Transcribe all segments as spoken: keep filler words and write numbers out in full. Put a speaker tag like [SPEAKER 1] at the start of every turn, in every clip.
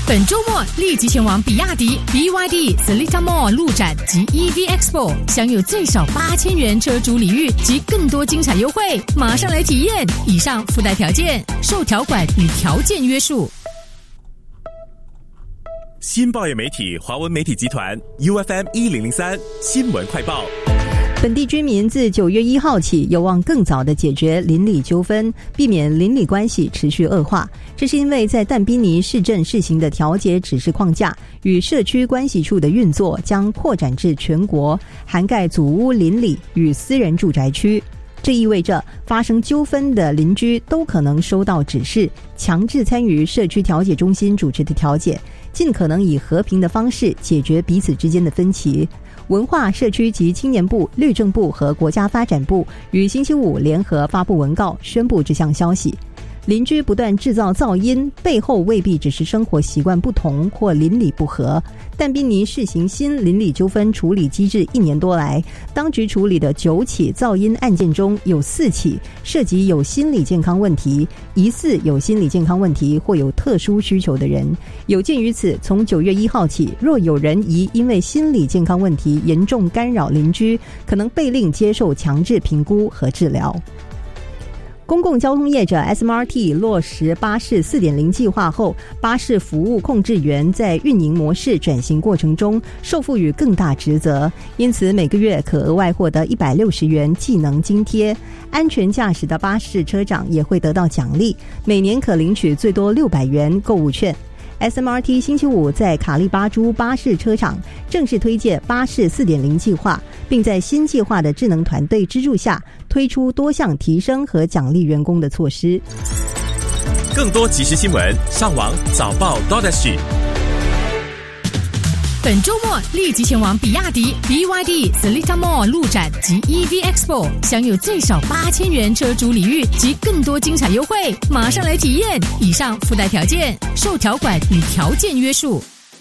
[SPEAKER 1] 本周末立即前往比亚迪 B Y D Seletar Mall 路展及 E V Expo， 享有最少八千元车主礼遇及更多精彩优惠，马上来体验！以上附带条件，受条款与条件约束。
[SPEAKER 2] 新报业媒体华文媒体集团 U F M 一零零三新闻快报。
[SPEAKER 3] 本地居民自九月一号起有望更早地解决邻里纠纷，避免邻里关系持续恶化。这是因为在但宾尼市政试行的调解指示框架与社区关系处的运作将扩展至全国，涵盖祖屋邻里与私人住宅区。这意味着发生纠纷的邻居都可能收到指示，强制参与社区调解中心主持的调解，尽可能以和平的方式解决彼此之间的分歧。文化、社区及青年部、律政部和国家发展部于星期五联合发布文告，宣布这项消息。邻居不断制造噪音，背后未必只是生活习惯不同或邻里不和。但宾尼试行新邻里纠纷处理机制一年多来，当局处理的九起噪音案件中有四起涉及有心理健康问题、疑似有心理健康问题或有特殊需求的人。有鉴于此，从九月一号起，若有人疑因为心理健康问题严重干扰邻居，可能被令接受强制评估和治疗。公共交通业者 S M R T 落实巴士 四点零 计划后，巴士服务控制员在运营模式转型过程中受赋予更大职责，因此每个月可额外获得一百六十元技能津贴。安全驾驶的巴士车长也会得到奖励，每年可领取最多六百元购物券。S M R T 星期五在卡利巴珠巴士车厂正式推荐巴士 四点零 计划，并在新计划的智能团队资助下推出多项提升和奖励员工的措施。
[SPEAKER 2] 更多即时新闻，上网早报 .sg。
[SPEAKER 1] 本周末立即前往比亚迪 B Y D Seletar Mall 路展及 E V Expo， 享有最少八千元车主礼遇及更多精彩优惠，马上来体验！以上附带条件，受条款与条件约束。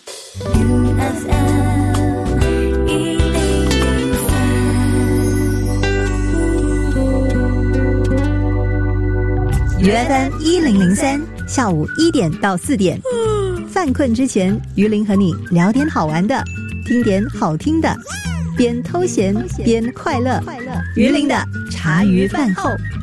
[SPEAKER 3] U F M 一零零三下午一点到四点，犯困之前，于林和你聊点好玩的，听点好听的，边偷闲边快乐。于林的茶余饭后。